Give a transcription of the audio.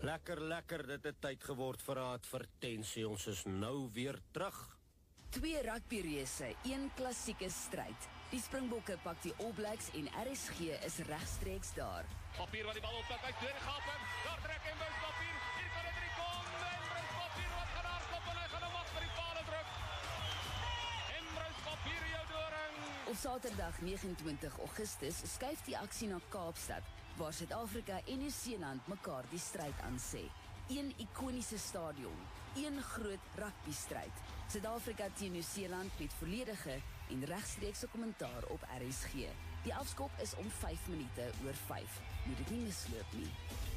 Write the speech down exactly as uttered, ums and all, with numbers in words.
Lekker, lekker, dit het tyd geword vir 'n advertensie. Ons is nou weer terug. Twee rugbyreëse, een klassieke stryd. Die Springbokke pak die All Blacks en R S G is regstreeks daar. Papier wat die bal oppak, hy deur gaan hom. Daar trek en bus papier. Hier kan dit kom. En papier wat gaan hardloop en hy gaan hom af vir die paal druk. En papier jou doring. Op Saterdag vyf nege Augustus skuif die aksie na Kaapstad, waar Suid-Afrika en Nieu-Seeland mekaar die stryd aan sê. Een ikoniese stadion, een groot rugbystryd. Suid-Afrika teen Nieu-Seeland met volledige en regstreekse kommentaar op R S G. Die afskop is om vyf minute oor vyf. Moet dit nie misloop nie.